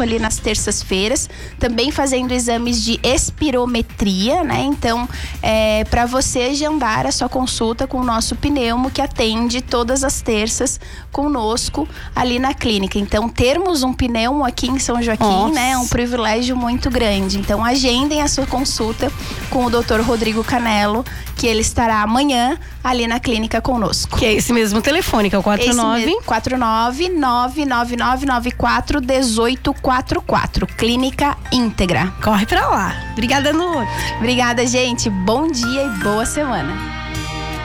conosco ali nas terças-feiras, também fazendo exames de espirometria, né? Então, para você agendar a sua consulta com o nosso pneumo, que atende todas as terças conosco ali na clínica. Então, termos um pneumo aqui em São Joaquim, né? É um privilégio muito grande. Então, agendem a sua consulta com o Dr. Rodrigo Canello, que ele estará amanhã ali na clínica conosco. Que é esse mesmo telefone, que é o 499941844. Clínica Íntegra. Corre pra lá. Obrigada, Nu. Obrigada, gente. Bom dia e boa semana.